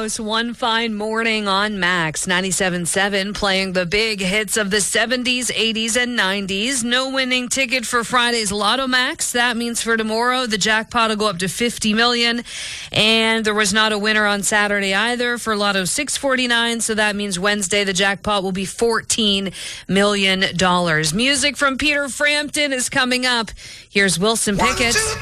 host one fine morning on Max 97.7, playing the big hits of the 70s, 80s, and 90s. No winning ticket for Friday's Lotto Max. That means for tomorrow, the jackpot will go up to $50 million. And there was not a winner on Saturday either for Lotto 649. So that means Wednesday, the jackpot will be $14 million. Music from Peter Frampton is coming up. Here's Wilson Pickett.